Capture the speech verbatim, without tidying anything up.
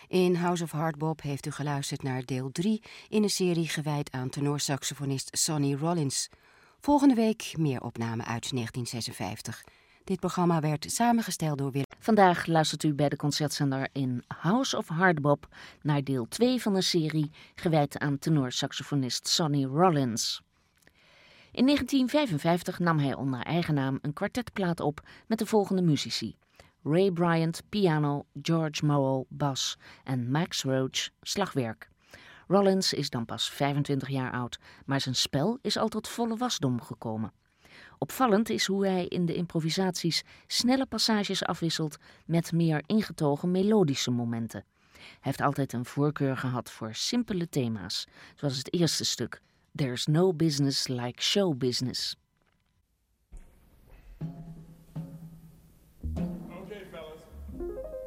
In House of Hardbop heeft u geluisterd naar deel drie in een serie gewijd aan tenorsaxofonist Sonny Rollins. Volgende week meer opnamen uit negentien zesenvijftig. Dit programma werd samengesteld door Willem. Vandaag luistert u bij de concertzender in House of Hardbop naar deel twee van een serie gewijd aan tenorsaxofonist Sonny Rollins. In negentien vijfenvijftig nam hij onder eigen naam een kwartetplaat op met de volgende muzici: Ray Bryant, piano, George Morrow, bas en Max Roach, slagwerk. Rollins is dan pas vijfentwintig jaar oud, maar zijn spel is al tot volle wasdom gekomen. Opvallend is hoe hij in de improvisaties snelle passages afwisselt met meer ingetogen melodische momenten. Hij heeft altijd een voorkeur gehad voor simpele thema's, zoals het eerste stuk, There's No Business Like Show Business.